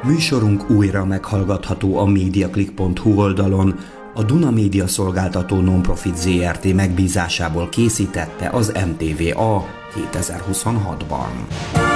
Műsorunk újra meghallgatható a mediaclick.hu oldalon. A Duna Média Szolgáltató Nonprofit Zrt. Megbízásából készítette az MTVA 2026-ban.